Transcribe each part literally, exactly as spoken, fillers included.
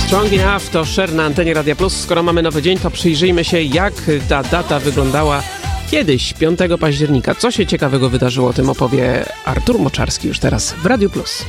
Strong Enough to Cher na antenie Radia Plus. Skoro mamy nowy dzień, to przyjrzyjmy się, jak ta data wyglądała kiedyś, piątego października. Co się ciekawego wydarzyło, o tym opowie Artur Moczarski już teraz w Radiu Plus.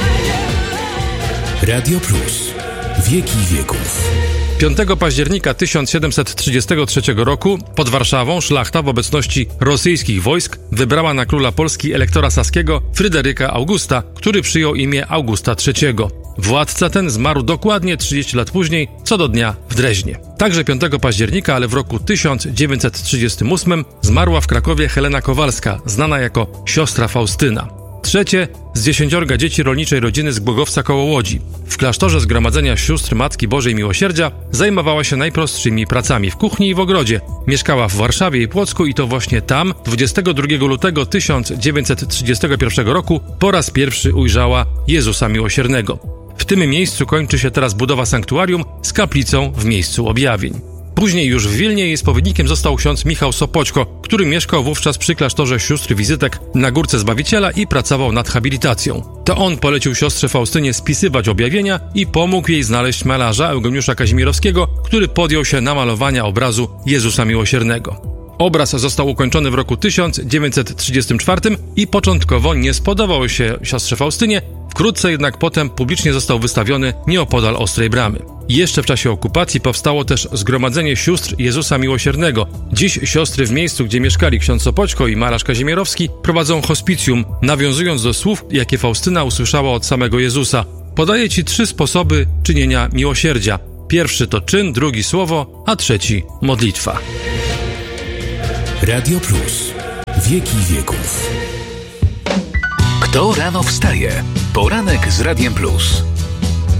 Radio Plus. Wieki wieków. piątego października tysiąc siedemset trzydziestego trzeciego roku pod Warszawą szlachta w obecności rosyjskich wojsk wybrała na króla Polski elektora saskiego Fryderyka Augusta, który przyjął imię Augusta trzeciego. Władca ten zmarł dokładnie trzydzieści lat później, co do dnia w Dreźnie. Także piątego października, ale w roku tysiąc dziewięćset trzydziestym ósmym zmarła w Krakowie Helena Kowalska, znana jako siostra Faustyna. Trzecie z dziesięciorga dzieci rolniczej rodziny z Głogowca koło Łodzi. W klasztorze Zgromadzenia Sióstr Matki Bożej Miłosierdzia zajmowała się najprostszymi pracami w kuchni i w ogrodzie. Mieszkała w Warszawie i Płocku i to właśnie tam dwudziestego drugiego lutego tysiąc dziewięćset trzydziestego pierwszego roku po raz pierwszy ujrzała Jezusa Miłosiernego. W tym miejscu kończy się teraz budowa sanktuarium z kaplicą w miejscu objawień. Później już w Wilnie jej spowiednikiem został ksiądz Michał Sopoćko, który mieszkał wówczas przy klasztorze Sióstr Wizytek na Górce Zbawiciela i pracował nad habilitacją. To on polecił siostrze Faustynie spisywać objawienia i pomógł jej znaleźć malarza Eugeniusza Kazimierowskiego, który podjął się namalowania obrazu Jezusa Miłosiernego. Obraz został ukończony w roku tysiąc dziewięćset trzydziestym czwartym i początkowo nie spodobał się siostrze Faustynie, wkrótce jednak potem publicznie został wystawiony nieopodal Ostrej Bramy. Jeszcze w czasie okupacji powstało też Zgromadzenie Sióstr Jezusa Miłosiernego. Dziś siostry w miejscu, gdzie mieszkali ksiądz Sopoćko i malarz Kazimierowski, prowadzą hospicjum, nawiązując do słów, jakie Faustyna usłyszała od samego Jezusa. Podaję ci trzy sposoby czynienia miłosierdzia. Pierwszy to czyn, drugi słowo, a trzeci modlitwa. Radio Plus. Wieki wieków. Kto rano wstaje? Poranek z Radiem Plus.